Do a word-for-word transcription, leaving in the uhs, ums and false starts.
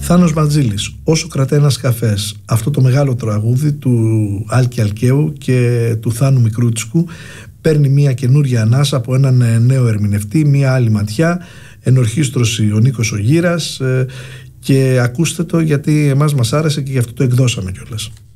Θάνος Μαντζήλης, Όσο κρατάει ένας καφές, αυτό το μεγάλο τραγούδι του Άλκη Αλκαίου και του Θάνου Μικρούτσικου, παίρνει μια καινούρια ανάσα από έναν νέο ερμηνευτή, μια άλλη ματιά, ενορχήστρωση ο Νίκος ο Γύρας, και ακούστε το γιατί εμάς μας άρεσε και γι' αυτό το εκδώσαμε κιόλας.